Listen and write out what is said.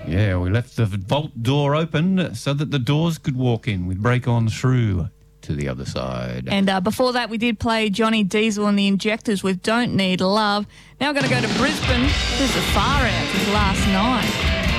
Yeah, we left the vault door open so that the doors could walk in. We'd break on through to the other side. And before that, we did play Johnny Diesel and the Injectors with Don't Need Love. Now we're going to go to Brisbane. This is Far Out, his last night.